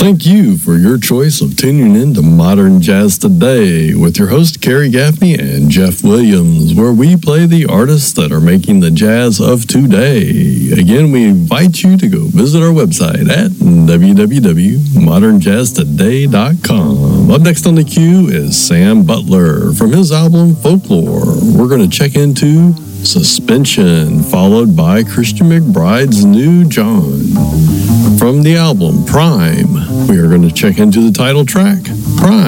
Thank you for your choice of tuning in to Modern Jazz Today with your host, Kerry Gaffney and Jeff Williams, where we play the artists that are making the jazz of today. Again, we invite you to go visit our website at www.modernjazztoday.com. Up next on the queue is Sam Butler from his album Folklore. We're going to check into Suspension, followed by Christian McBride's New John. From the album Prime, we are going to check into the title track, Prime.